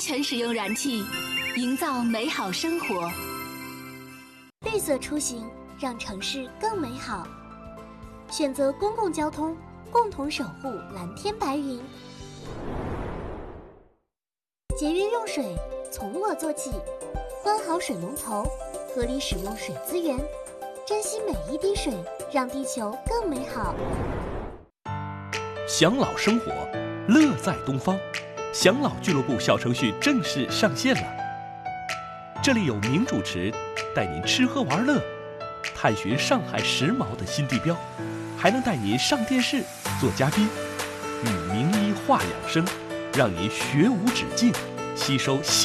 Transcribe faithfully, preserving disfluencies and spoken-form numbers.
全使用燃气，营造美好生活。 绿色出行，让城市更美好。选择公共交通，共同守护蓝天白云。节约用水，从我做起。关好水龙头，合理使用水资源，珍惜每一滴水，让地球更美好。 享老生活，乐在东方。享老俱乐部小程序正式上线了，这里有名主持带您吃喝玩乐，探寻上海时髦的新地标，还能带您上电视做嘉宾，与名医话养生，让您学无止境，吸收